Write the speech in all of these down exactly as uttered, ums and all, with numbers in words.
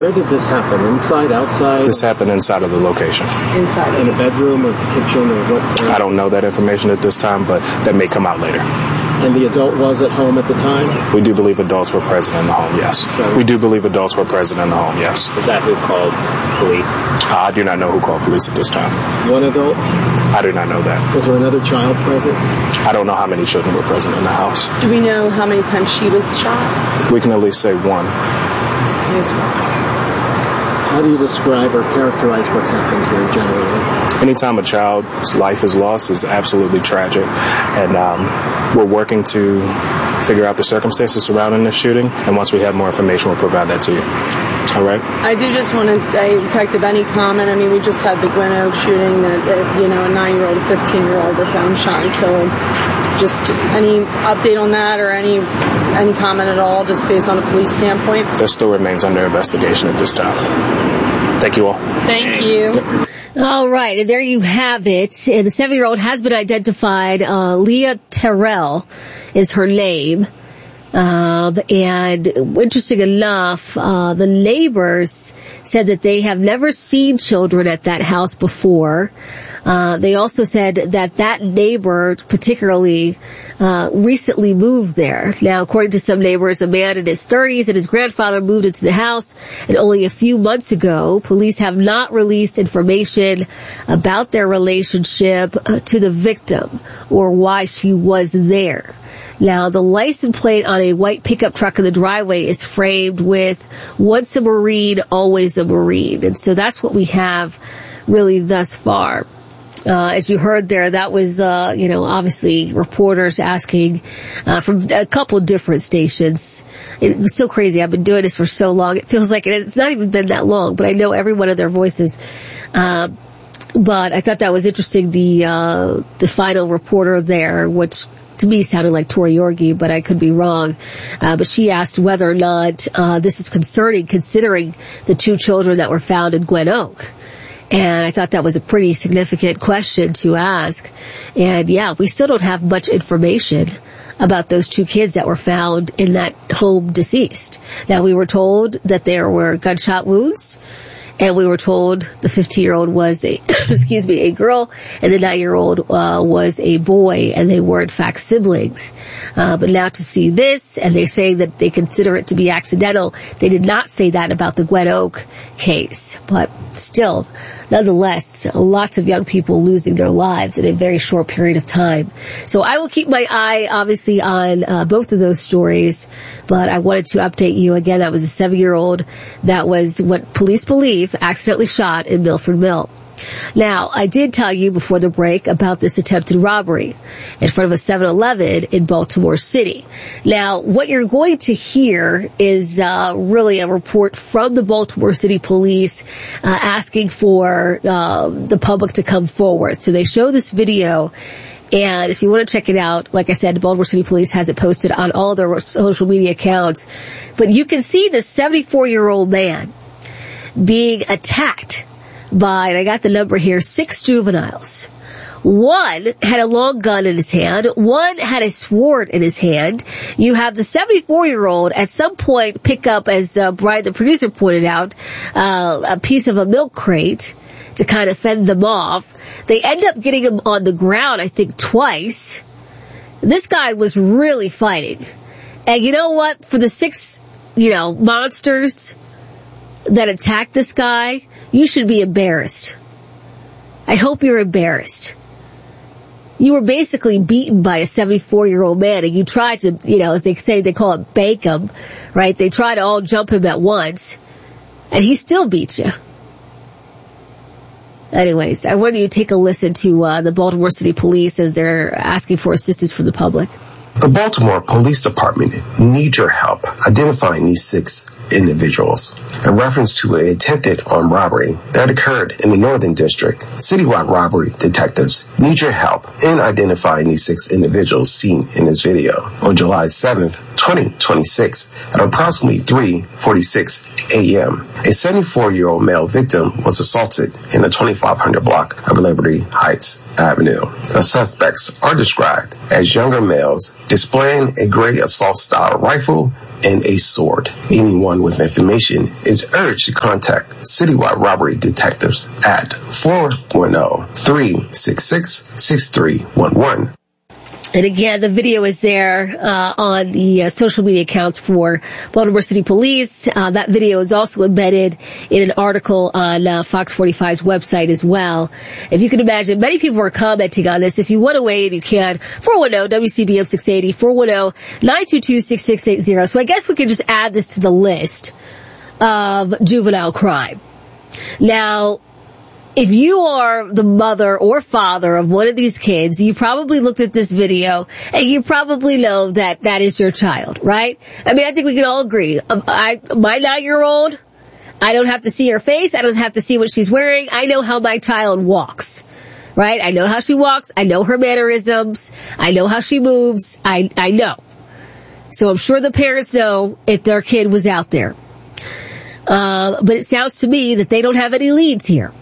Where did this happen? Inside, outside? This happened inside of the location. Inside? In a bedroom or kitchen or what? I don't know that information at this time, but that may come out later. And the adult was at home at the time? We do believe adults were present in the home, yes. So, we do believe adults were present in the home, yes. Is that who called police? Uh, I do not know who called police at this time. One adult? I do not know that. Was there another child present? I don't know how many children were present in the house. Do we know how many times she was shot? We can at least say one. How do you describe or characterize what's happened here generally? Anytime a child's life is lost is absolutely tragic, and um, we're working to figure out the circumstances surrounding this shooting, and once we have more information, we'll provide that to you. All right? I do just want to say, Detective, any comment? I mean, we just had the Gwen Oak shooting that, that you know, a nine-year-old, a fifteen-year-old were found shot and killed. Just any update on that or any any comment at all, just based on a police standpoint? That still remains under investigation at this time. Thank you all. Thank you. All right, and there you have it. And the seven-year-old has been identified. Uh, Leah Terrell is her name. Um, and interesting enough, uh, the neighbors said that they have never seen children at that house before. Uh, they also said that that neighbor particularly, uh, recently moved there. Now, according to some neighbors, a man in his thirties and his grandfather moved into the house, and only a few months ago, police have not released information about their relationship uh, to the victim or why she was there. Now, the license plate on a white pickup truck in the driveway is framed with once a Marine, always a Marine. And so that's what we have really thus far. Uh, as you heard there, that was, uh, you know, obviously reporters asking, uh, from a couple different stations. It was so crazy. I've been doing this for so long. It feels like it, it's not even been that long, but I know every one of their voices. Uh, but I thought that was interesting. The, uh, the final reporter there, which to me sounded like Tori Yorgi, but I could be wrong. Uh, but she asked whether or not, uh, this is concerning considering the two children that were found in Gwen Oak. And I thought that was a pretty significant question to ask. And yeah, we still don't have much information about those two kids that were found in that home deceased. Now, we were told that there were gunshot wounds, and we were told the fifteen-year-old was a, excuse me, a girl, and the nine-year-old uh, was a boy, and they were in fact siblings. Uh, but now to see this, and they're saying that they consider it to be accidental. They did not say that about the Gwen Oak case, but still, nonetheless, lots of young people losing their lives in a very short period of time. So I will keep my eye, obviously, on uh, both of those stories, but I wanted to update you again. That was a seven-year-old that was what police believe accidentally shot in Milford Mill. Now, I did tell you before the break about this attempted robbery in front of a seven eleven in Baltimore City. Now, what you're going to hear is uh, really a report from the Baltimore City Police uh, asking for uh, the public to come forward. So they show this video, and if you want to check it out, like I said, the Baltimore City Police has it posted on all their social media accounts. But you can see this seventy-four-year-old man being attacked by, and I got the number here, six juveniles. One had a long gun in his hand. One had a sword in his hand. You have the seventy-four-year-old at some point pick up, as uh, Brian, the producer, pointed out, uh, a piece of a milk crate to kind of fend them off. They end up getting him on the ground, I think, twice. This guy was really fighting. And you know what? For the six, you know, monsters that attacked this guy, you should be embarrassed. I hope you're embarrassed. You were basically beaten by a seventy-four-year-old man, and you tried to, you know, as they say, they call it bank him, right? They try to all jump him at once, and he still beat you. Anyways, I want you to take a listen to uh, the Baltimore City Police as they're asking for assistance from the public. The Baltimore Police Department needs your help identifying these six individuals. In reference to an attempted armed robbery that occurred in the Northern District, Citywide robbery detectives need your help in identifying these six individuals seen in this video. On July seventh, twenty twenty-six, at approximately three forty-six a.m., a seventy-four-year-old male victim was assaulted in the twenty-five hundred block of Liberty Heights Avenue. The suspects are described as younger males displaying a gray assault-style rifle and a sword. Anyone with information is urged to contact Citywide Robbery Detectives at four one zero, three six six, six three one one. And again, the video is there uh, on the uh, social media accounts for Baltimore City Police. Uh, that video is also embedded in an article on uh, Fox forty-five's website as well. If you can imagine, many people are commenting on this. If you want to weigh in, you can. four one zero W C B M six eighty, four one zero, nine two two, six six eight zero. So I guess we could just add this to the list of juvenile crime. Now, if you are the mother or father of one of these kids, you probably looked at this video and you probably know that that is your child, right? I mean, I think we can all agree. I, my nine-year-old, I don't have to see her face. I don't have to see what she's wearing. I know how my child walks, right? I know how she walks. I know her mannerisms. I know how she moves. I, I know. So I'm sure the parents know if their kid was out there. Uh, but it sounds to me that they don't have any leads here.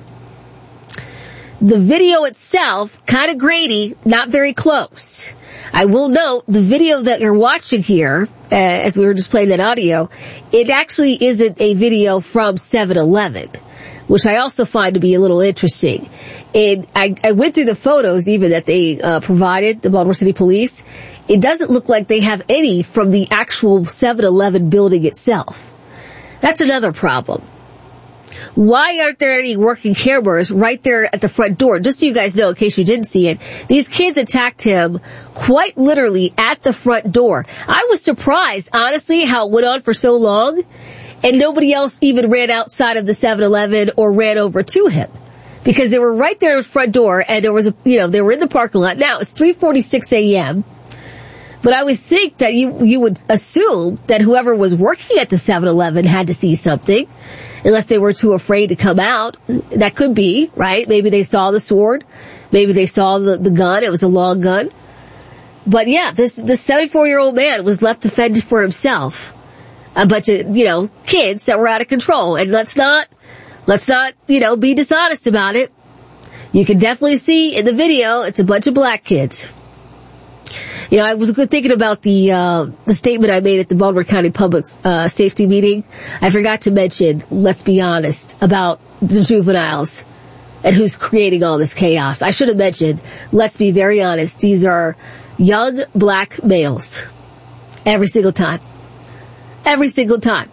The video itself, kind of grainy, not very close. I will note, the video that you're watching here, uh, as we were just playing that audio, it actually isn't a video from seven eleven, which I also find to be a little interesting. And I, I went through the photos even that they uh, provided, the Baltimore City Police. It doesn't look like they have any from the actual seven eleven building itself. That's another problem. Why aren't there any working cameras right there at the front door? Just so you guys know, in case you didn't see it, these kids attacked him quite literally at the front door. I was surprised, honestly, how it went on for so long, and nobody else even ran outside of the seven eleven or ran over to him. Because they were right there at the front door, and there was a, you know, they were in the parking lot. Now, it's three forty-six a.m., but I would think that you, you would assume that whoever was working at the seven eleven had to see something. Unless they were too afraid to come out. That could be, right? Maybe they saw the sword. Maybe they saw the, the gun. It was a long gun. But yeah, this, this seventy-four-year-old man was left to fend for himself. A bunch of, you know, kids that were out of control. And let's not, let's not, you know, be dishonest about it. You can definitely see in the video, it's a bunch of black kids. You know, I was thinking about the, uh, the statement I made at the Baltimore County Public, uh, Safety meeting. I forgot to mention, let's be honest, about the juveniles and who's creating all this chaos. I should have mentioned, let's be very honest, these are young black males. Every single time. Every single time.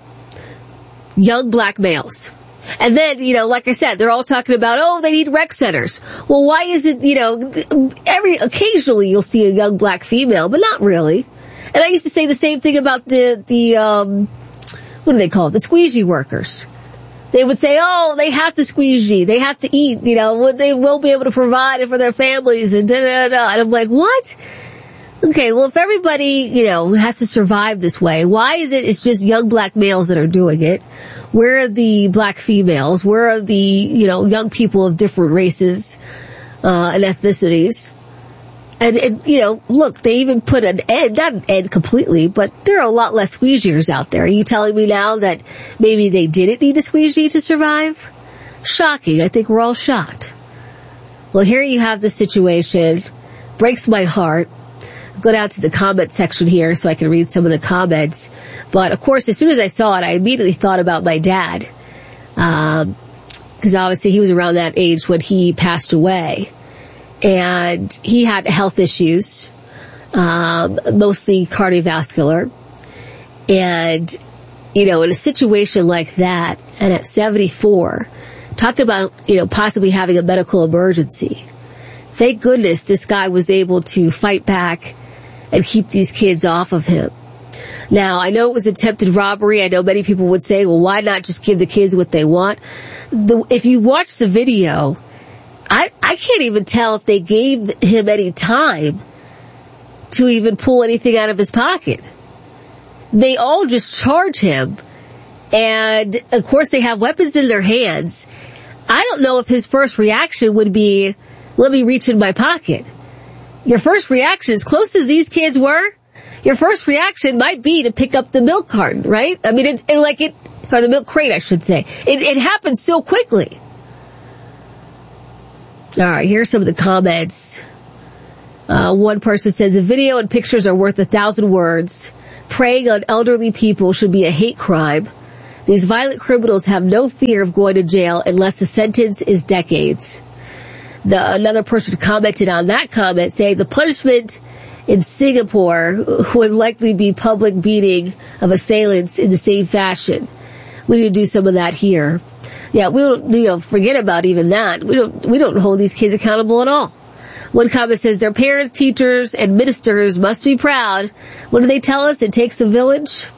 Young black males. And then, you know, like I said, they're all talking about, oh, they need rec centers. Well, why is it, you know, every, occasionally you'll see a young black female, but not really. And I used to say the same thing about the, the, um, what do they call it? The squeegee workers. They would say, oh, they have to squeegee. They have to eat, you know, they won't be able to provide it for their families and da da da. And I'm like, what? Okay, well, if everybody, you know, has to survive this way, why is it it's just young black males that are doing it? Where are the black females? Where are the, you know, young people of different races, uh, and ethnicities? And, and, you know, look, they even put an end, not an end completely, but there are a lot less squeegeers out there. Are you telling me now that maybe they didn't need a squeegee to survive? Shocking. I think we're all shocked. Well, here you have the situation. Breaks my heart. Go down to the comment section here so I can read some of the comments. But of course, as soon as I saw it, I immediately thought about my dad. Um, cause obviously he was around that age when he passed away. And he had health issues, um, mostly cardiovascular. And, you know, in a situation like that, and at seventy-four, talk about, you know, possibly having a medical emergency. Thank goodness this guy was able to fight back and keep these kids off of him. Now, I know it was attempted robbery. I know many people would say, well, why not just give the kids what they want? The, if you watch the video, I, I can't even tell if they gave him any time to even pull anything out of his pocket. They all just charge him. And, of course, they have weapons in their hands. I don't know if his first reaction would be, let me reach in my pocket. Your first reaction, as close as these kids were, your first reaction might be to pick up the milk carton, right? I mean, it, it like it, or the milk crate, I should say. It, it happens so quickly. All right, here's some of the comments. Uh, one person says, the video and pictures are worth a thousand words. preying on elderly people should be a hate crime. These violent criminals have no fear of going to jail unless the sentence is decades. The, another person commented on that comment saying the punishment in Singapore would likely be public beating of assailants in the same fashion. We need to do some of that here. Yeah, we don't, you know, forget about even that. We don't, we don't hold these kids accountable at all. One comment says their parents, teachers, and ministers must be proud. What do they tell us? It takes a village?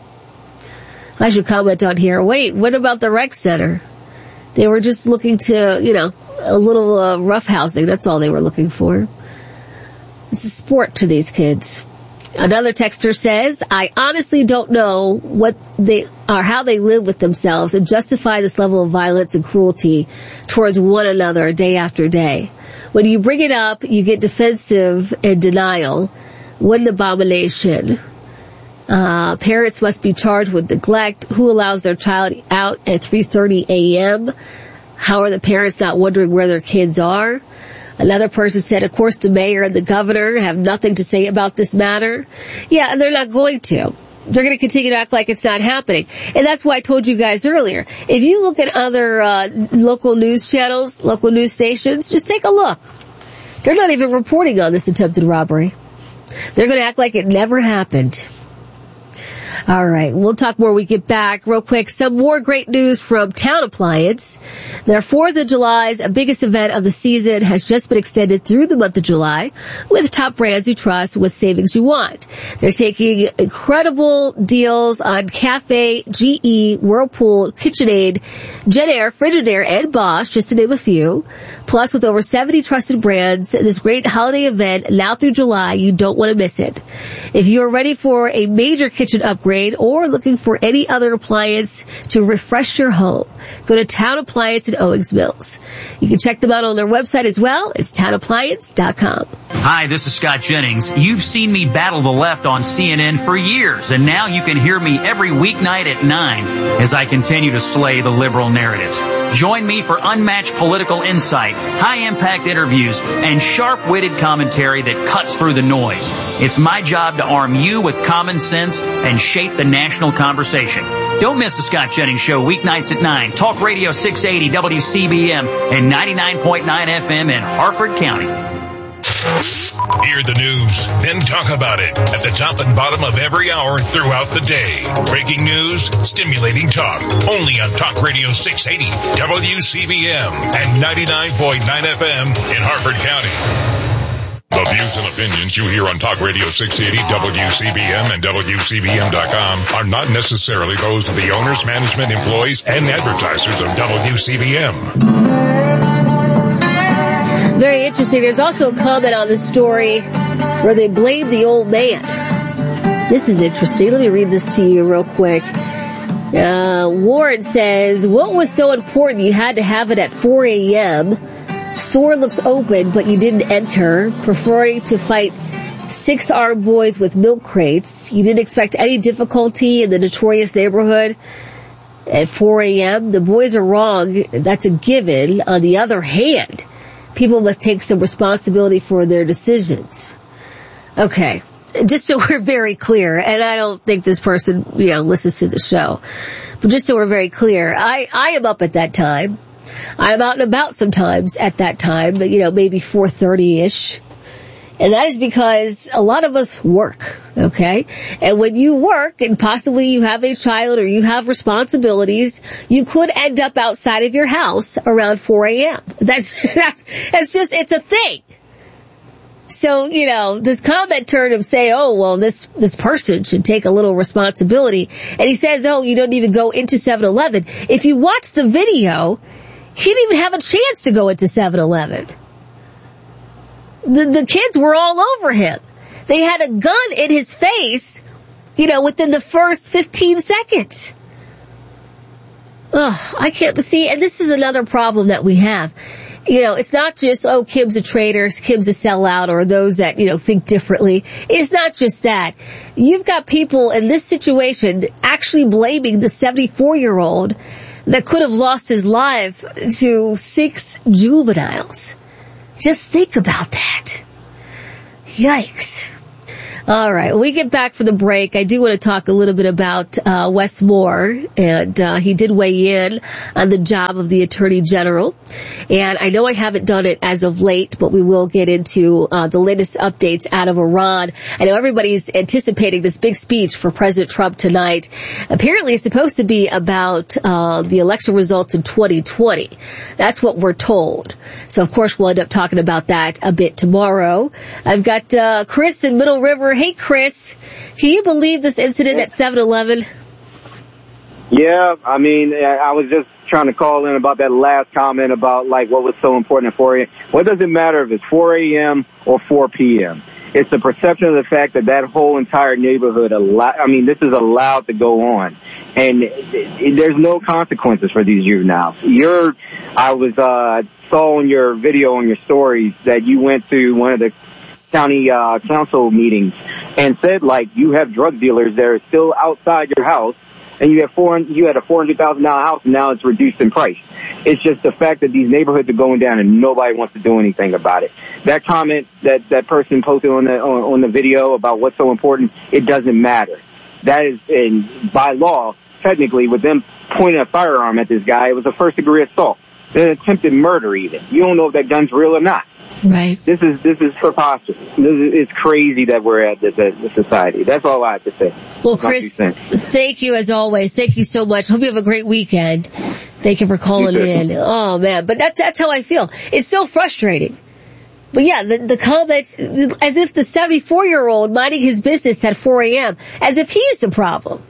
I should comment on here. Wait, what about the rec center? They were just looking to, you know, a little uh, roughhousing. That's all they were looking for. It's a sport to these kids. Another texter says, I honestly don't know what they or how they live with themselves and justify this level of violence and cruelty towards one another day after day. When you bring it up, you get defensive and denial. What an abomination. Uh, parents must be charged with neglect. Who allows their child out at three thirty a.m.? How are the parents not wondering where their kids are? Another person said, of course, the mayor and the governor have nothing to say about this matter. Yeah, and they're not going to. They're going to continue to act like it's not happening. And that's why I told you guys earlier. If you look at other uh, local news channels, local news stations, just take a look. They're not even reporting on this attempted robbery. They're going to act like it never happened. All right, we'll talk more when we get back. Real quick, some more great news from Town Appliance. Their fourth of July's biggest event of the season has just been extended through the month of July with top brands you trust with savings you want. They're taking incredible deals on Cafe, G E, Whirlpool, KitchenAid, JennAir, Frigidaire, and Bosch, just to name a few. Plus, with over seventy trusted brands, this great holiday event now through July, you don't want to miss it. If you are ready for a major kitchen upgrade or looking for any other appliance to refresh your home, go to Town Appliance in Owings Mills. You can check them out on their website as well. It's town appliance dot com. Hi, this is Scott Jennings. You've seen me battle the left on C N N for years, and now you can hear me every weeknight at nine as I continue to slay the liberal narratives. Join me for unmatched political insight, high-impact interviews, and sharp-witted commentary that cuts through the noise. It's my job to arm you with common sense and shape the national conversation. Don't miss the Scott Jennings Show weeknights at nine. Talk Radio six eighty W C B M and ninety-nine point nine F M in Harford County. Hear the news, then talk about it at the top and bottom of every hour throughout the day. Breaking news, stimulating talk, only on Talk Radio six eighty W C B M and ninety-nine point nine F M in Harford County. The views and opinions you hear on Talk Radio six eighty W C B M and W C B M dot com are not necessarily those of the owners, management, employees, and advertisers of W C B M. Very interesting. There's also a comment on the story where they blame the old man. This is interesting. Let me read this to you real quick. Uh, Warren says, what was so important you had to have it at four a.m.? Store looks open, but you didn't enter, preferring to fight six armed boys with milk crates. You didn't expect any difficulty in the notorious neighborhood at four a.m. The boys are wrong. That's a given. On the other hand, people must take some responsibility for their decisions. Okay. Just so we're very clear, and I don't think this person, you know, listens to the show, but just so we're very clear, I, I am up at that time. I'm out and about sometimes at that time, but, you know, maybe four thirty-ish. And that is because a lot of us work, okay? And when you work and possibly you have a child or you have responsibilities, you could end up outside of your house around four a.m. That's, that's, that's just, it's a thing. So, you know, this commenter to say, oh, well, this, this person should take a little responsibility. And he says, oh, you don't even go into seven eleven. If you watch the video, he didn't even have a chance to go into seven eleven. The, the kids were all over him. They had a gun in his face, you know, within the first fifteen seconds. Ugh, I can't see, and this is another problem that we have. You know, it's not just, oh, Kim's a traitor, Kim's a sellout, or those that, you know, think differently. It's not just that. You've got people in this situation actually blaming the seventy-four-year-old that could have lost his life to six juveniles. Just think about that. Yikes. All right. When we get back from the break, I do want to talk a little bit about uh, Wes Moore, and uh, he did weigh in on the job of the Attorney General. And I know I haven't done it as of late, but we will get into uh, the latest updates out of Iran. I know everybody's anticipating this big speech for President Trump tonight. Apparently, it's supposed to be about uh, the election results in twenty twenty. That's what we're told. So, of course, we'll end up talking about that a bit tomorrow. I've got uh, Chris in Middle River. Hey, Chris, can you believe this incident at seven eleven? Yeah, I mean, I was just trying to call in about that last comment about, like, what was so important at four a.m. What does it matter if it's four a.m. or four p.m.? It's the perception of the fact that that whole entire neighborhood, allow, I mean, this is allowed to go on. And there's no consequences for these juveniles. You're, I was, uh, saw in your video on your stories that you went to one of the county uh, council meetings and said, like, you have drug dealers that are still outside your house, and you have four, you had a four hundred thousand dollars house, and now it's reduced in price. It's just the fact that these neighborhoods are going down and nobody wants to do anything about it. That comment that that person posted on the on, on the video about what's so important, it doesn't matter. That is, in, by law, technically, with them pointing a firearm at this guy, it was a first degree assault, an attempted murder even. You don't know if that gun's real or not. Right. This is this is preposterous. This is, it's crazy that we're at this, this society. That's all I have to say. Well, Chris, thank you as always. Thank you so much. Hope you have a great weekend. Thank you for calling in. Oh man, but that's that's how I feel. It's so frustrating. But yeah, the, the comments, as if the seventy-four-year-old minding his business at four a.m., as if he's the problem.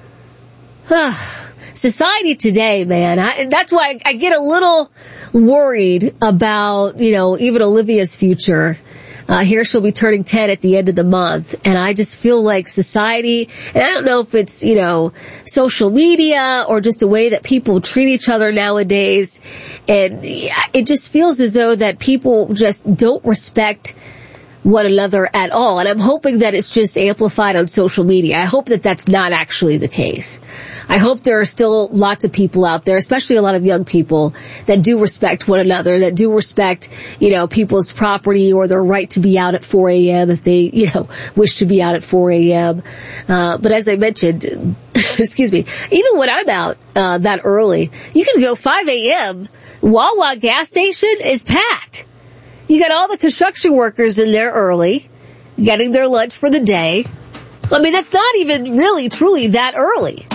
Society today, man, I, that's why I, I get a little worried about, you know, even Olivia's future. Uh, here she'll be turning ten at the end of the month, and I just feel like society, and I don't know if it's, you know, social media or just a way that people treat each other nowadays, and it just feels as though that people just don't respect one another at all. And I'm hoping that it's just amplified on social media. I hope that that's not actually the case. I hope there are still lots of people out there, especially a lot of young people, that do respect one another, that do respect, you know, people's property or their right to be out at four a.m. if they, you know, wish to be out at four a.m. Uh, but as I mentioned, excuse me, even when I'm out uh, that early, you can go five a.m. Wawa gas station is packed. You got all the construction workers in there early, getting their lunch for the day. I mean, that's not even really, truly that early.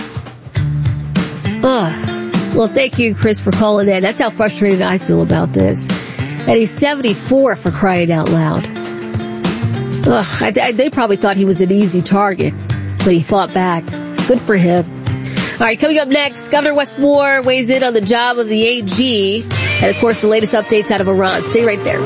Ugh. Well, thank you, Chris, for calling in. That's how frustrated I feel about this. And he's seventy-four, for crying out loud. Ugh, I, I, they probably thought he was an easy target, but he fought back. Good for him. All right, coming up next, Governor Wes Moore weighs in on the job of the A G. And, of course, the latest updates out of Iran. Stay right there.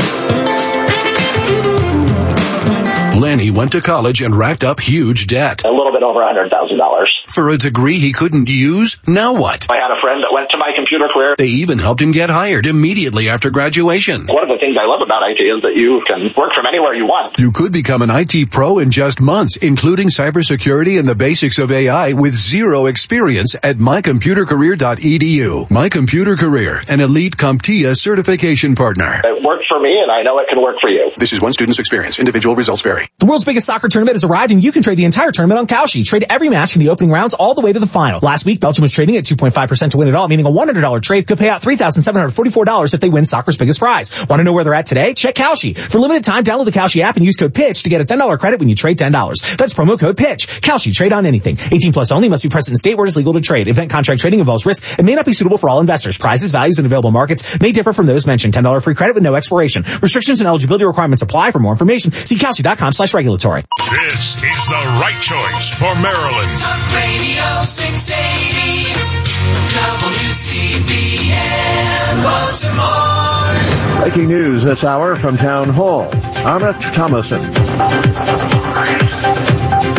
Lenny went to college and racked up huge debt. A little bit over one hundred thousand dollars. For a degree he couldn't use? Now what? I had a friend that went to My Computer Career. They even helped him get hired immediately after graduation. One of the things I love about I T is that you can work from anywhere you want. You could become an I T pro in just months, including cybersecurity and the basics of A I with zero experience at my computer career dot e d u. My Computer Career, an elite CompTIA certification partner. It worked for me, and I know it can work for you. This is one student's experience. Individual results vary. The world's biggest soccer tournament has arrived, and you can trade the entire tournament on Kalshi. Trade every match from the opening rounds all the way to the final. Last week, Belgium was trading at two point five percent to win it all, meaning a one hundred dollars trade could pay out three thousand seven hundred forty-four dollars if they win soccer's biggest prize. Want to know where they're at today? Check Kalshi. For limited time, download the Kalshi app and use code PITCH to get a ten dollars credit when you trade ten dollars. That's promo code PITCH. Kalshi. Trade on anything. eighteen plus only. Must be present in state where it is legal to trade. Event contract trading involves risk and may not be suitable for all investors. Prizes, values, and available markets may differ from those mentioned. ten dollars free credit with no expiration. Restrictions and eligibility requirements apply. For more information, see Kalshi dot com slash regulatory. This is the right choice for Maryland. Talk Radio six eighty W C B N Baltimore. Breaking news this hour from Town Hall. Arnett Thomason.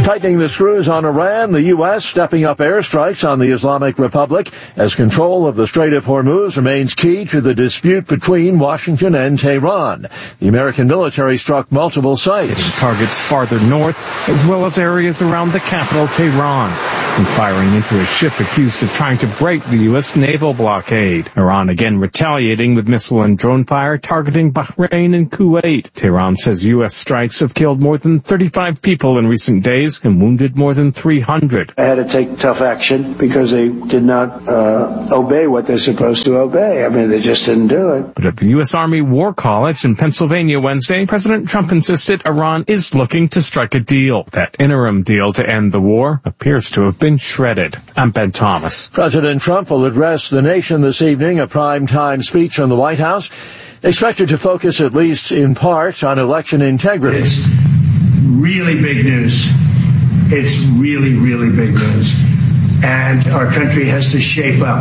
Tightening the screws on Iran, the U S stepping up airstrikes on the Islamic Republic as control of the Strait of Hormuz remains key to the dispute between Washington and Tehran. The American military struck multiple sites. Targets farther north, as well as areas around the capital, Tehran, and firing into a ship accused of trying to break the U S naval blockade. Iran again retaliating with missile and drone fire targeting Bahrain and Kuwait. Tehran says U S strikes have killed more than thirty-five people in recent days and wounded more than three hundred. I had to take tough action because they did not uh, obey what they're supposed to obey. I mean, they just didn't do it. But at the U S Army War College in Pennsylvania Wednesday, President Trump insisted Iran is looking to strike a deal. That interim deal to end the war appears to have been shredded. I'm Ben Thomas. President Trump will address the nation this evening, a prime-time speech from the White House, expected to focus at least in part on election integrity. It's really big news. It's really, really big news. And our country has to shape up.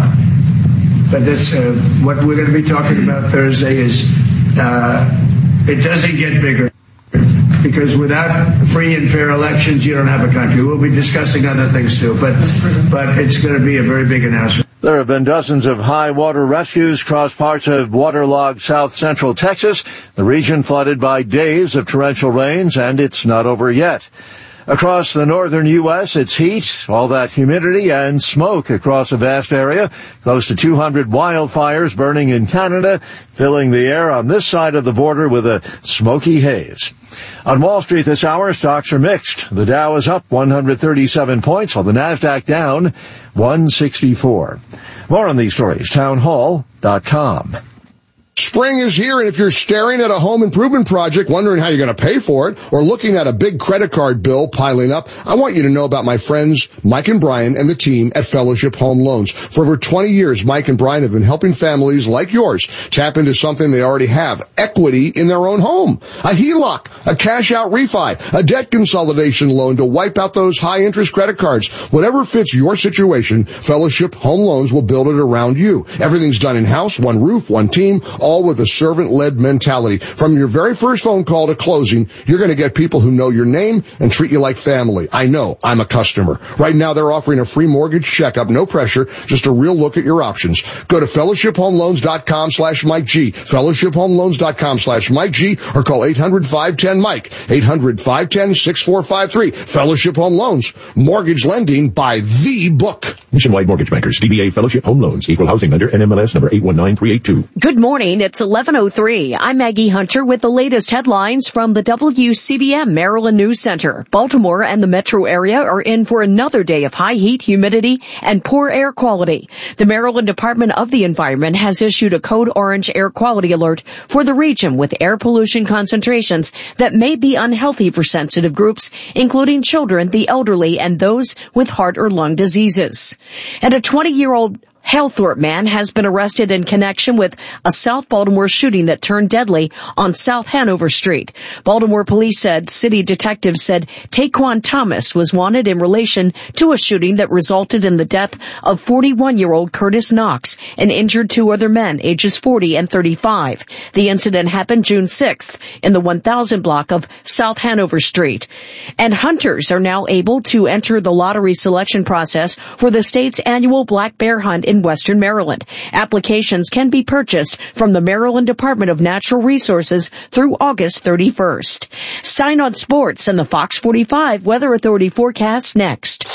But that's uh, what we're going to be talking about Thursday is uh, it doesn't get bigger. Because without free and fair elections, you don't have a country. We'll be discussing other things too, but but it's going to be a very big announcement. There have been dozens of high water rescues across parts of waterlogged south central Texas, the region flooded by days of torrential rains, and it's not over yet. Across the northern U S, it's heat, all that humidity, and smoke across a vast area. Close to two hundred wildfires burning in Canada, filling the air on this side of the border with a smoky haze. On Wall Street this hour, stocks are mixed. The Dow is up one hundred thirty-seven points, while the Nasdaq down one sixty-four. More on these stories, townhall dot com. Spring is here, and if you're staring at a home improvement project, wondering how you're going to pay for it, or looking at a big credit card bill piling up, I want you to know about my friends Mike and Brian and the team at Fellowship Home Loans. For over twenty years, Mike and Brian have been helping families like yours tap into something they already have, equity in their own home. A H E L O C, a cash-out refi, a debt consolidation loan to wipe out those high-interest credit cards. Whatever fits your situation, Fellowship Home Loans will build it around you. Everything's done in-house, one roof, one team, all with a servant-led mentality. From your very first phone call to closing, you're going to get people who know your name and treat you like family. I know. I'm a customer. Right now, they're offering a free mortgage checkup. No pressure. Just a real look at your options. Go to fellowship home loans dot com slash Mike G. fellowship home loans dot com slash Mike G. Or call eight hundred, five one zero, Mike. eight hundred, five one zero, six four five three. Fellowship Home Loans. Mortgage lending by the book. Nationwide Mortgage Bankers. D B A Fellowship Home Loans. Equal housing lender. N M L S number eight one nine three eight two. Good morning. It's eleven oh three. I'm Maggie Hunter with the latest headlines from the W C B M Maryland News Center. Baltimore and the metro area are in for another day of high heat, humidity, and poor air quality. The Maryland Department of the Environment has issued a code orange air quality alert for the region with air pollution concentrations that may be unhealthy for sensitive groups, including children, the elderly, and those with heart or lung diseases. And a twenty-year-old Halethorpe man has been arrested in connection with a South Baltimore shooting that turned deadly on South Hanover Street. Baltimore police said, city detectives said Taquan Thomas was wanted in relation to a shooting that resulted in the death of forty-one-year-old Curtis Knox and injured two other men, ages forty and thirty-five. The incident happened June sixth in the one thousand block of South Hanover Street. And hunters are now able to enter the lottery selection process for the state's annual black bear hunt in Western Maryland. Applications can be purchased from the Maryland Department of Natural Resources through August thirty-first. Stein on Sports and the Fox forty-five Weather Authority forecast next.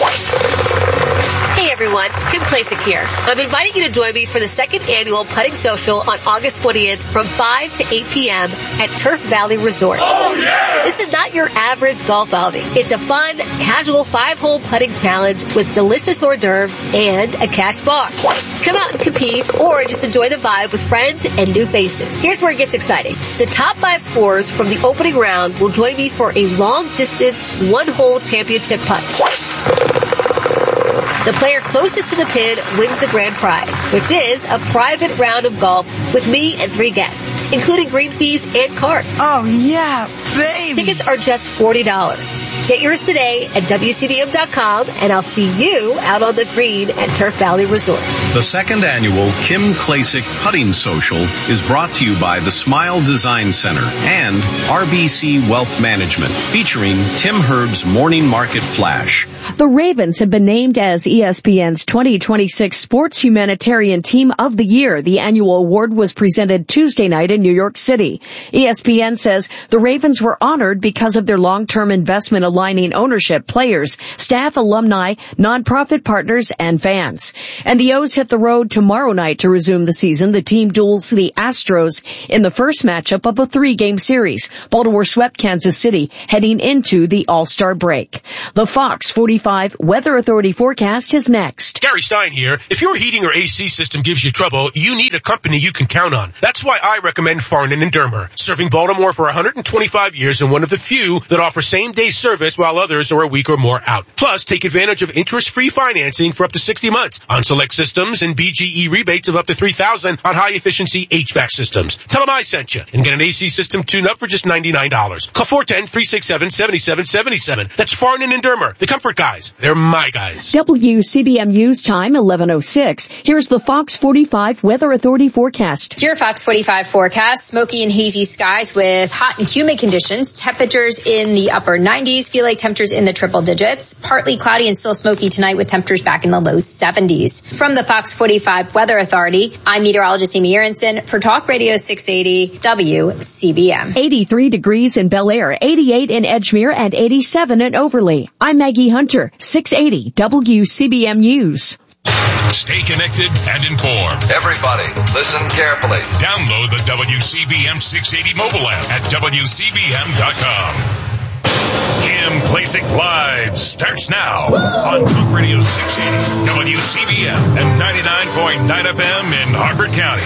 Hey everyone, Kim Klasick here. I'm inviting you to join me for the second annual Putting Social on August twentieth from five to eight p.m. at Turf Valley Resort. Oh yeah! This is not your average golf outing. It's a fun, casual five-hole putting challenge with delicious hors d'oeuvres and a cash bar. Come out and compete or just enjoy the vibe with friends and new faces. Here's where it gets exciting. The top five scorers from the opening round will join me for a long-distance, one-hole championship putt. The player closest to the pin wins the grand prize, which is a private round of golf with me and three guests, including green fees and cards. Oh, yeah, baby. Tickets are just forty dollars. Get yours today at W C B M dot com, and I'll see you out on the green at Turf Valley Resort. The second annual Kim Klasick Putting Social is brought to you by the Smile Design Center and R B C Wealth Management, featuring Tim Herb's Morning Market Flash. The Ravens have been named as E S P N's twenty twenty-six Sports Humanitarian Team of the Year. The annual award was presented Tuesday night in New York City. E S P N says the Ravens were honored because of their long-term investment aligning ownership, players, staff, alumni, nonprofit partners, and fans. And the O's hit the road tomorrow night to resume the season. The team duels the Astros in the first matchup of a three-game series. Baltimore swept Kansas City heading into the All-Star break. The Fox forty-five Weather Authority forecast is next. Gary Stein here. If your heating or A C system gives you trouble, you need a company you can count on. That's why I recommend Farnan and Dermer, serving Baltimore for one hundred twenty-five years and one of the few that offer same-day service while others are a week or more out. Plus, take advantage of interest-free financing for up to sixty months on select systems and B G E rebates of up to three thousand dollars on high-efficiency H V A C systems. Tell them I sent you and get an A C system tune-up for just ninety-nine dollars. Call four one zero, three six seven, seven seven seven seven. That's Farnan and Dermer, the comfort guys. They're my guys. W C B M News time, eleven oh six. Here's the Fox forty-five Weather Authority forecast. Your Fox forty-five forecast, smoky and hazy skies with hot and humid conditions. Temperatures in the upper nineties, feel like temperatures in the triple digits. Partly cloudy and still smoky tonight with temperatures back in the low seventies. From the Fox forty-five Weather Authority, I'm meteorologist Amy Aronson for Talk Radio six eighty W C B M. eighty-three degrees in Bel Air, eighty-eight in Edgemere, and eighty-seven in Overley. I'm Maggie Hunter, six eighty W C B M News. Stay connected and informed. Everybody, listen carefully. Download the W C B M six eighty mobile app at W C B M dot com. Kim Klasick Live starts now on Talk Radio six eighty, W C B M, and ninety-nine point nine F M in Harford County.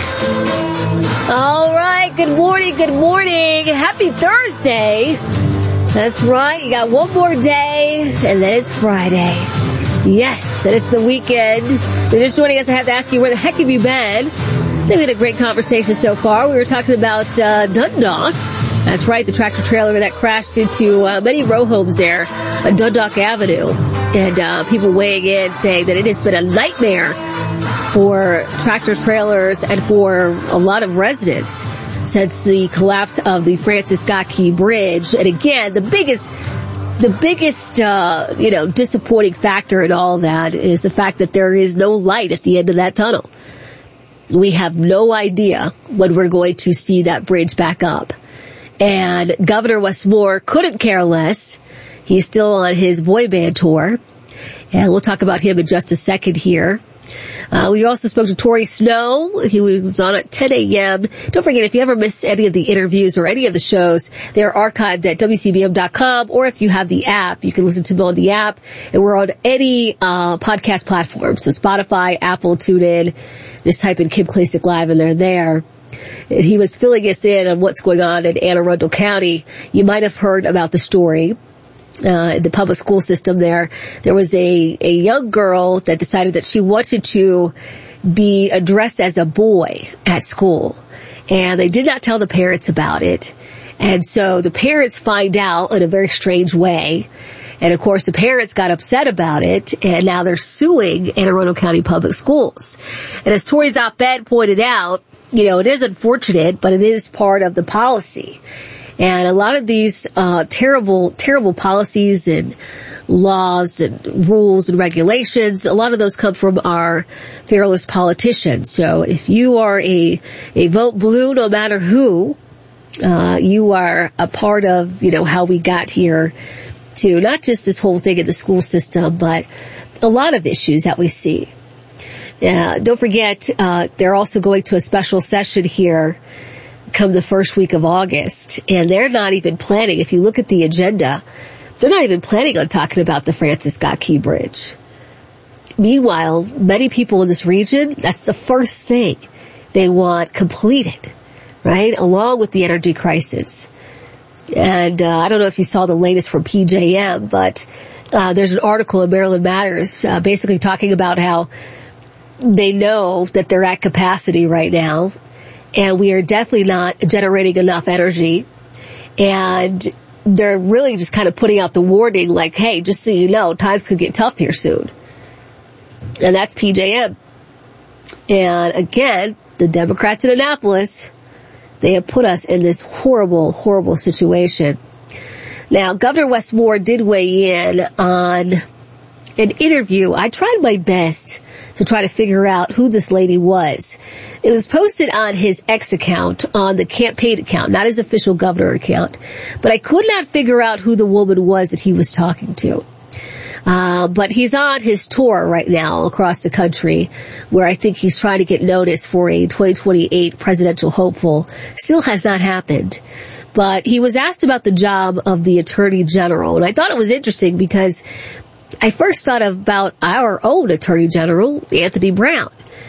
All right, good morning, good morning. Happy Thursday. That's right, you got one more day, and then it's Friday. Yes, and it's the weekend. If you're just joining us, I have to ask you, where the heck have you been? I think we had a great conversation so far. We were talking about uh, Dundalk. That's right, the tractor-trailer that crashed into uh, many row homes there on Dundalk Avenue. And uh, people weighing in saying that it has been a nightmare for tractor-trailers and for a lot of residents since the collapse of the Francis Scott Key Bridge. And again, the biggest... The biggest, uh, you know, disappointing factor in all that is the fact that there is no light at the end of that tunnel. We have no idea when we're going to see that bridge back up. And Governor Wes Moore couldn't care less. He's still on his boy band tour. And we'll talk about him in just a second here. Uh, we also spoke to Tori Snow. He was on at ten a.m. Don't forget, if you ever miss any of the interviews or any of the shows, they're archived at W C B M dot com, or if you have the app, you can listen to them on the app. And we're on any uh podcast platform, so Spotify, Apple, TuneIn. Just type in Kim Klasick Live and they're there. And he was filling us in on what's going on in Anne Arundel County. You might have heard about the story. Uh, the public school system there, there was a, a young girl that decided that she wanted to be addressed as a boy at school. And they did not tell the parents about it. And so the parents find out in a very strange way. And of course the parents got upset about it, and now they're suing Anne Arundel County Public Schools. And as Tori's op-ed pointed out, you know, it is unfortunate, but it is part of the policy. And a lot of these uh terrible, terrible policies and laws and rules and regulations, a lot of those come from our fearless politicians. So if you are a a vote blue, no matter who, uh you are a part of, you know, how we got here to not just this whole thing in the school system, but a lot of issues that we see. Uh, don't forget, uh they're also going to a special session here come the first week of August, and they're not even planning, if you look at the agenda, they're not even planning on talking about the Francis Scott Key Bridge. Meanwhile, many people in this region, that's the first thing they want completed, right? Along with the energy crisis. And uh, I don't know if you saw the latest from P J M, but uh, there's an article in Maryland Matters uh, basically talking about how they know that they're at capacity right now, and we are definitely not generating enough energy. And they're really just kind of putting out the warning like, hey, just so you know, times could get tough here soon. And that's P J M. And again, the Democrats in Annapolis, they have put us in this horrible, horrible situation. Now, Governor Wes Moore did weigh in on an interview. I tried my best to try to figure out who this lady was. It was posted on his X account, on the campaign account, not his official governor account. But I could not figure out who the woman was that he was talking to. Uh, but he's on his tour right now across the country, where I think he's trying to get noticed for a twenty twenty-eight presidential hopeful. Still has not happened. But he was asked about the job of the Attorney General, and I thought it was interesting because I first thought about our own Attorney General, Anthony Brown.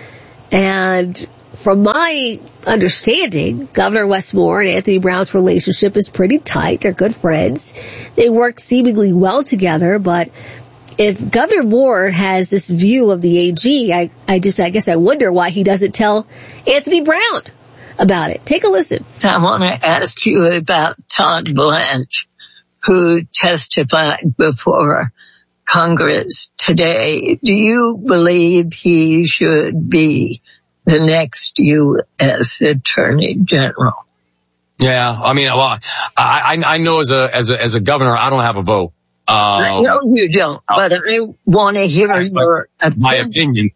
And from my understanding, Governor Wes Moore and Anthony Brown's relationship is pretty tight. They're good friends. They work seemingly well together, but if Governor Moore has this view of the A G, I, I just, I guess I wonder why he doesn't tell Anthony Brown about it. Take a listen. I want to ask you about Todd Blanche, who testified before Congress today. Do you believe he should be the next U S Attorney General? Yeah, I mean, well, I, I know as a as a as a governor, I don't have a vote. Uh, no, you don't. But I want to hear your opinion. My opinion.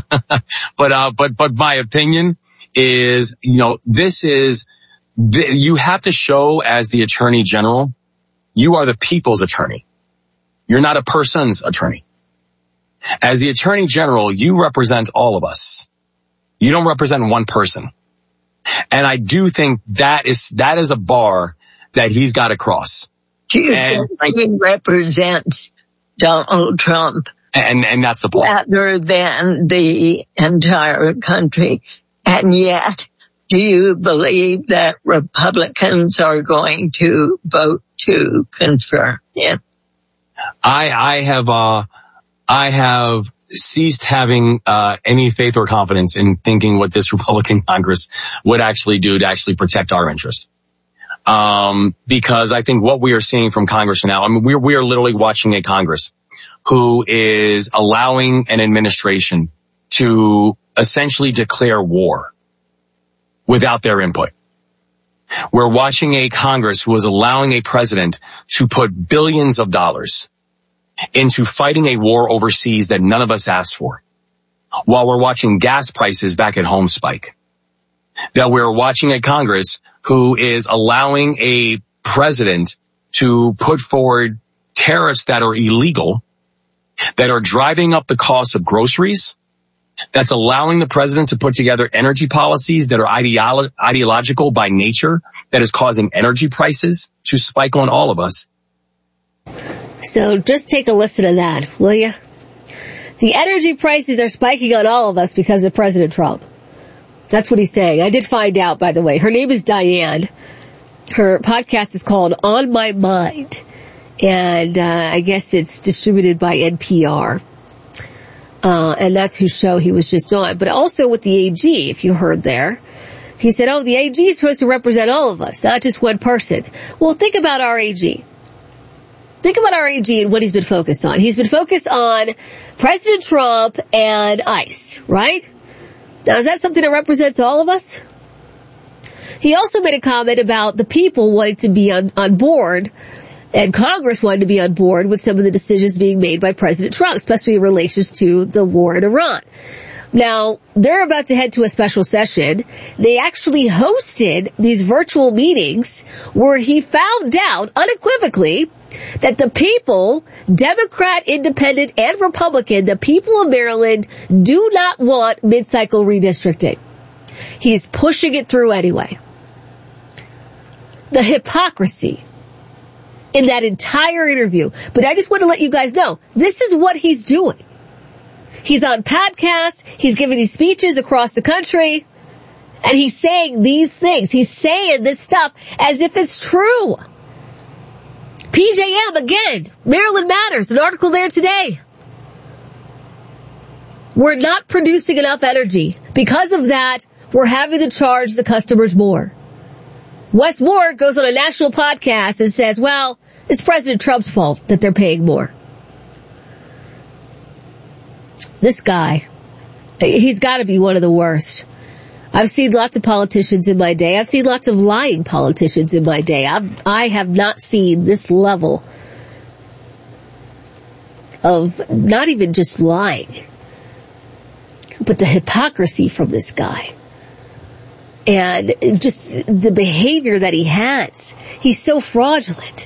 but uh, but but my opinion is, you know, this is you have to show as the Attorney General, you are the people's attorney. You're not a person's attorney. As the Attorney General, you represent all of us. You don't represent one person. And I do think that is, that is a bar that he's got to cross. Do you and, think he represents Donald Trump? And, and that's the point. Rather than the entire country. And yet, do you believe that Republicans are going to vote to confirm him? I, I have, uh, I have ceased having, uh, any faith or confidence in thinking what this Republican Congress would actually do to actually protect our interests. Um, because I think what we are seeing from Congress now, I mean, we're, we are literally watching a Congress who is allowing an administration to essentially declare war without their input. We're watching a Congress who is allowing a president to put billions of dollars into fighting a war overseas that none of us asked for, while we're watching gas prices back at home spike. That we're watching a Congress who is allowing a president to put forward tariffs that are illegal, that are driving up the cost of groceries, that's allowing the president to put together energy policies that are ideolo- ideological by nature, that is causing energy prices to spike on all of us. So just take a listen to that, will you? The energy prices are spiking on all of us because of President Trump. That's what he's saying. I did find out, by the way. Her name is Diane. Her podcast is called On My Mind. And uh, I guess it's distributed by N P R. Uh, and that's whose show he was just on. But also with the A G, if you heard there. He said, oh, the A G is supposed to represent all of us, not just one person. Well, think about our A G. Think about our A G and what he's been focused on. He's been focused on President Trump and ICE, right? Now, is that something that represents all of us? He also made a comment about the people wanting to be on, on board, and Congress wanted to be on board with some of the decisions being made by President Trump, especially in relation to the war in Iran. Now, they're about to head to a special session. They actually hosted these virtual meetings where he found out unequivocally that the people, Democrat, Independent, and Republican, the people of Maryland do not want mid-cycle redistricting. He's pushing it through anyway. The hypocrisy in that entire interview. But I just want to let you guys know, this is what he's doing. He's on podcasts, he's giving these speeches across the country, and he's saying these things. He's saying this stuff as if it's true. P J M, again, Maryland Matters, an article there today. We're not producing enough energy. Because of that, we're having to charge the customers more. Wes Moore goes on a national podcast and says, well, it's President Trump's fault that they're paying more. This guy, he's got to be one of the worst. I've seen lots of politicians in my day. I've seen lots of lying politicians in my day. I've, I have not seen this level of not even just lying, but the hypocrisy from this guy. And just the behavior that he has. He's so fraudulent.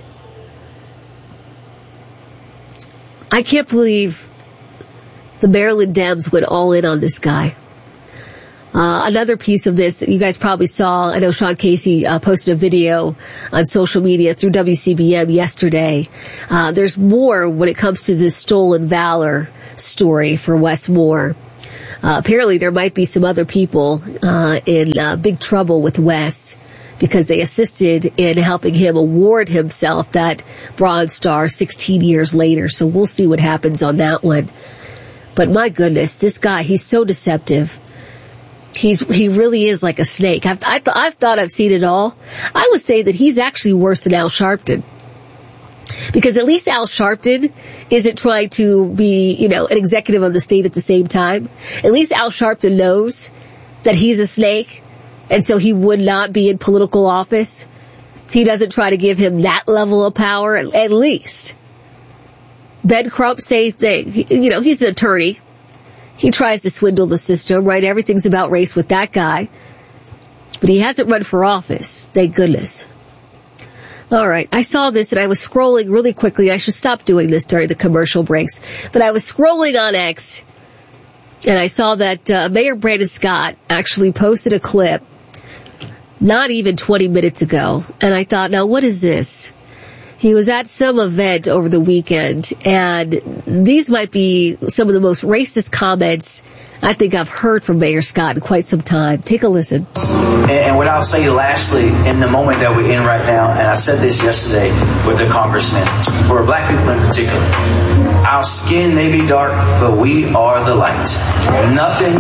I can't believe the Maryland Dems went all in on this guy. Uh, another piece of this, you guys probably saw, I know Sean Casey uh, posted a video on social media through W C B M yesterday. Uh, there's more when it comes to this stolen valor story for Wes Moore. Uh, apparently there might be some other people uh, in uh, big trouble with Wes because they assisted in helping him award himself that Bronze Star sixteen years later. So we'll see what happens on that one. But my goodness, this guy, he's so deceptive. He's, he really is like a snake. I've, I, I've thought I've seen it all. I would say that he's actually worse than Al Sharpton. Because at least Al Sharpton isn't trying to be, you know, an executive of the state at the same time. At least Al Sharpton knows that he's a snake, and so he would not be in political office. He doesn't try to give him that level of power, at, at least. Ben Crump, same thing. He, you know, he's an attorney. He tries to swindle the system, right? Everything's about race with that guy. But he hasn't run for office, thank goodness. All right, I saw this and I was scrolling really quickly. I should stop doing this during the commercial breaks. But I was scrolling on X and I saw that uh, Mayor Brandon Scott actually posted a clip not even twenty minutes ago. And I thought, now what is this? He was at some event over the weekend, and these might be some of the most racist comments I think I've heard from Mayor Scott in quite some time. Take a listen. And, and what I'll say lastly, in the moment that we're in right now, and I said this yesterday with the congressman, for black people in particular, our skin may be dark, but we are the light. Nothing...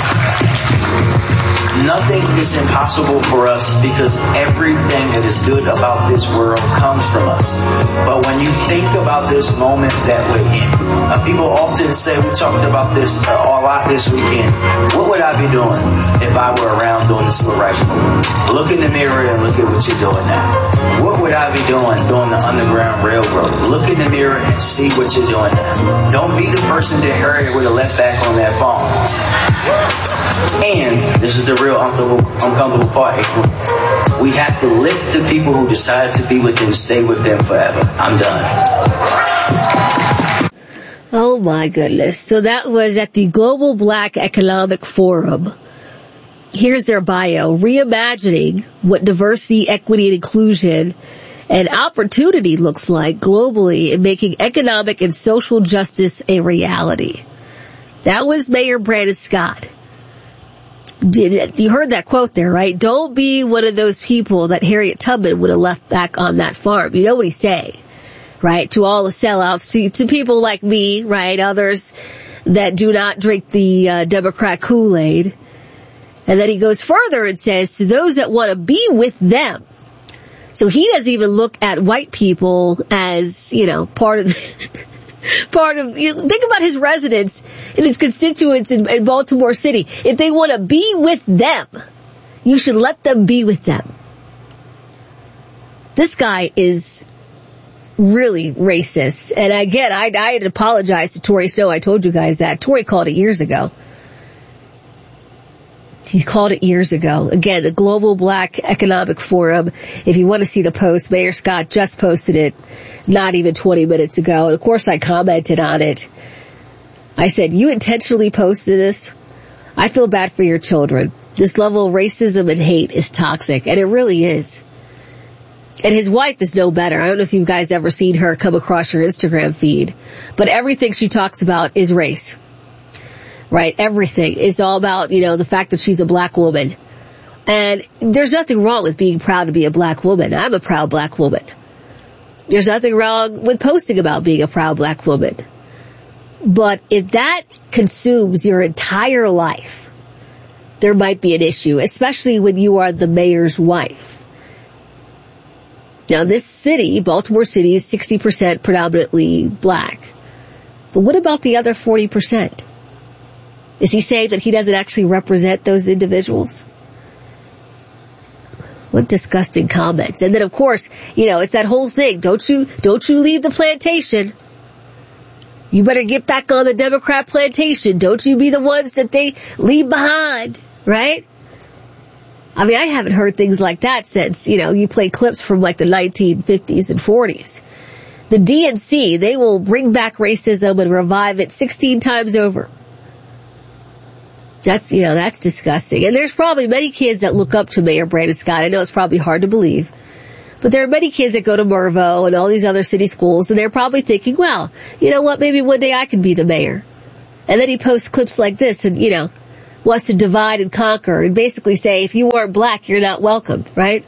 Nothing is impossible for us because everything that is good about this world comes from us. But when you think about this moment that we're in, uh, people often say, we talked about this uh, a lot this weekend, what would I be doing if I were around doing the civil rights movement? Look in the mirror and look at what you're doing now. What would I be doing doing the Underground Railroad? Look in the mirror and see what you're doing now. Don't be the person that Harriet would have left back on that phone. And this is the real uncomfortable, uncomfortable part. We have to lift the people who decide to be with them, stay with them forever. I'm done. Oh my goodness. So that was at the Global Black Economic Forum. Here's their bio. Reimagining what diversity, equity, and inclusion and opportunity looks like globally in making economic and social justice a reality. That was Mayor Brandon Scott. Did, you heard that quote there, right? Don't be one of those people that Harriet Tubman would have left back on that farm. You know what he's saying, right? To all the sellouts, to, to people like me, right? Others that do not drink the uh, Democrat Kool-Aid. And then he goes further and says, to those that want to be with them. So he doesn't even look at white people as, you know, part of the... Part of, you know, think about his residents and his constituents in, in Baltimore City. If they want to be with them, you should let them be with them. This guy is really racist. And again, I, I had apologized to Tori Snow. I told you guys that. Tori called it years ago. He called it years ago. Again, the Global Black Economic Forum. If you want to see the post, Mayor Scott just posted it not even twenty minutes ago. And of course I commented on it. I said, you intentionally posted this? I feel bad for your children. This level of racism and hate is toxic. And it really is. And his wife is no better. I don't know if you guys ever seen her come across your Instagram feed. But everything she talks about is race. Right? Everything is all about, you know, the fact that she's a black woman. And there's nothing wrong with being proud to be a black woman. I'm a proud black woman. There's nothing wrong with posting about being a proud black woman. But if that consumes your entire life, there might be an issue, especially when you are the mayor's wife. Now, this city, Baltimore City, is sixty percent predominantly black. But what about the other forty percent? Is he saying that he doesn't actually represent those individuals? What disgusting comments. And then, of course, you know, it's that whole thing. Don't you, don't you leave the plantation. You better get back on the Democrat plantation. Don't you be the ones that they leave behind, right? I mean, I haven't heard things like that since, you know, you play clips from like the nineteen fifties and forties. The D N C, they will bring back racism and revive it sixteen times over. That's, you know, that's disgusting. And there's probably many kids that look up to Mayor Brandon Scott. I know it's probably hard to believe. But there are many kids that go to Mervo and all these other city schools, and they're probably thinking, well, you know what, maybe one day I can be the mayor. And then he posts clips like this and, you know, wants to divide and conquer and basically say, if you aren't black, you're not welcome, right?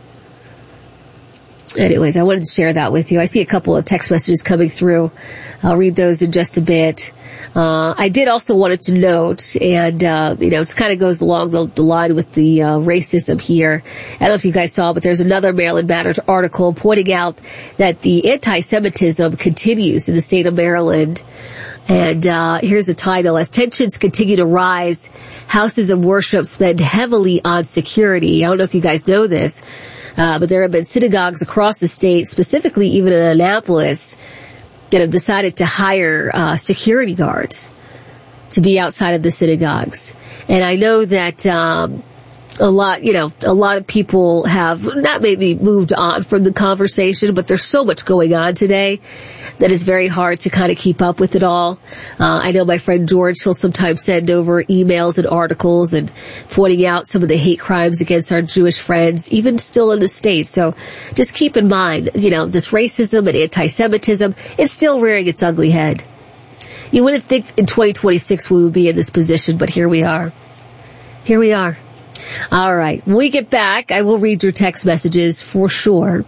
Anyways, I wanted to share that with you. I see a couple of text messages coming through. I'll read those in just a bit. Uh, I did also wanted to note, and, uh, you know, it kind of goes along the, the line with the, uh, racism here. I don't know if you guys saw, but there's another Maryland Matters article pointing out that the anti-Semitism continues in the state of Maryland. And, uh, here's the title. As tensions continue to rise, houses of worship spend heavily on security. I don't know if you guys know this, uh, but there have been synagogues across the state, specifically even in Annapolis, that have decided to hire uh security guards to be outside of the synagogues. And I know that um a lot, you know, a lot of people have not maybe moved on from the conversation, but there's so much going on today that it's very hard to kind of keep up with it all. Uh, I know my friend George, he'll sometimes send over emails and articles and pointing out some of the hate crimes against our Jewish friends, even still in the States. So just keep in mind, you know, this racism and anti-Semitism, it's still rearing its ugly head. You wouldn't think in twenty twenty-six we would be in this position, but here we are. Here we are. All right. When we get back, I will read your text messages for sure.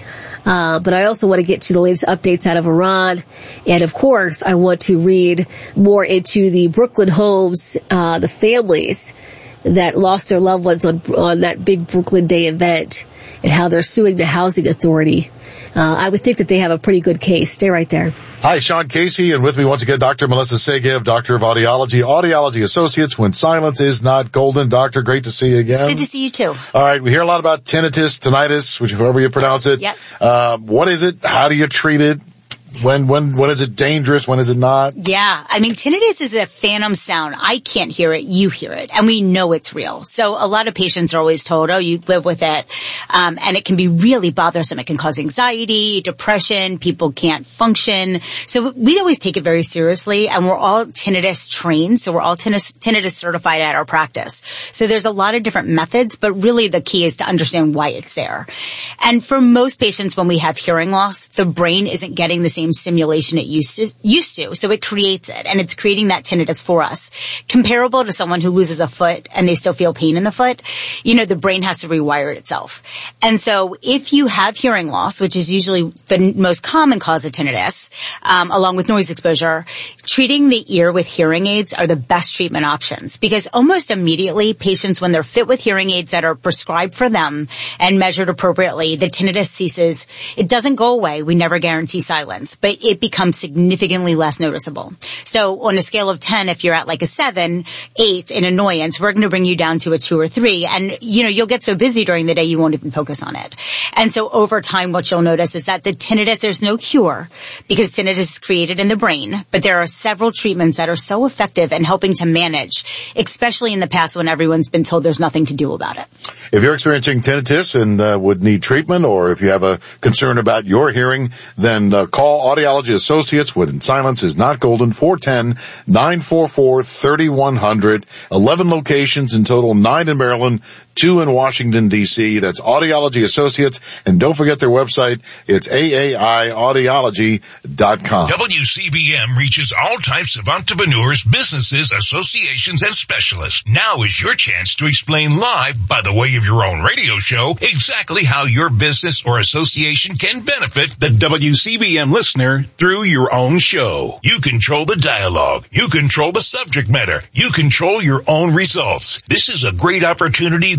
Uh, but I also want to get to the latest updates out of Iran. And of course, I want to read more into the Brooklyn homes, uh, the families that lost their loved ones on, on that big Brooklyn Day event and how they're suing the housing authority. Uh, I would think that they have a pretty good case. Stay right there. Hi, Sean Casey, and with me once again, Doctor Melissa Segev, Doctor of Audiology, Audiology Associates, when silence is not golden. Doctor, great to see you again. It's good to see you too. All right, we hear a lot about tinnitus, tinnitus, which however you pronounce it. Yep. Uh, what is it? How do you treat it? When, when, when is it dangerous? When is it not? Yeah. I mean, tinnitus is a phantom sound. I can't hear it. You hear it. And we know it's real. So a lot of patients are always told, oh, you live with it. Um, and it can be really bothersome. It can cause anxiety, depression. People can't function. So we always take it very seriously. And we're all tinnitus trained. So we're all tinnitus, tinnitus certified at our practice. So there's a lot of different methods, but really the key is to understand why it's there. And for most patients, when we have hearing loss, the brain isn't getting the same stimulation it used to, used to. So it creates it, and it's creating that tinnitus for us. Comparable to someone who loses a foot and they still feel pain in the foot, you know, the brain has to rewire itself. And so if you have hearing loss, which is usually the most common cause of tinnitus, um, along with noise exposure, treating the ear with hearing aids are the best treatment options, because almost immediately patients, when they're fit with hearing aids that are prescribed for them and measured appropriately, the tinnitus ceases. It doesn't go away. We never guarantee silence, but it becomes significantly less noticeable. So on a scale of ten, if you're at like a seven, eight in annoyance, we're going to bring you down to a two or three. And, you know, you'll get so busy during the day you won't even focus on it. And so over time, what you'll notice is that the tinnitus, there's no cure, because tinnitus is created in the brain, but there are several treatments that are so effective in helping to manage, especially in the past when everyone's been told there's nothing to do about it. If you're experiencing tinnitus and uh, would need treatment, or if you have a concern about your hearing, then uh, call Audiology Associates when silence is not golden, four one zero, nine four four, three one zero zero. eleven locations in total, nine in Maryland, two in Washington, D C That's Audiology Associates. And don't forget their website. It's A A I audiology dot com. W C B M reaches all types of entrepreneurs, businesses, associations, and specialists. Now is your chance to explain live, by the way of your own radio show, exactly how your business or association can benefit the W C B M listener through your own show. You control the dialogue. You control the subject matter. You control your own results. This is a great opportunity that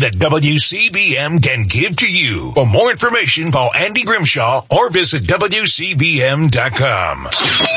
that W C B M can give to you. For more information, call Andy Grimshaw or visit W C B M dot com.